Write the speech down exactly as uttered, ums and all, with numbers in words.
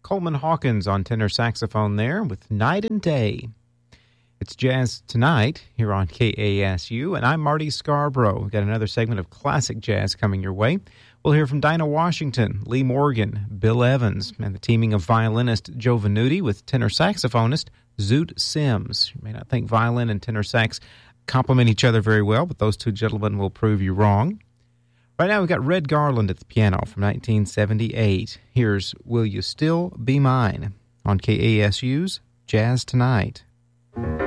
Coleman Hawkins on tenor saxophone there with Night and Day. It's Jazz Tonight here on K A S U, and I'm Marty Scarborough. We've got another segment of classic jazz coming your way. We'll hear from Dinah Washington, Lee Morgan, Bill Evans, and the teaming of violinist Joe Venuti with tenor saxophonist Zoot Sims. You may not think violin and tenor sax complement each other very well, but those two gentlemen will prove you wrong. Right now we've got Red Garland at the piano from nineteen seventy-eight. Here's Will You Still Be Mine on K A S U's Jazz Tonight.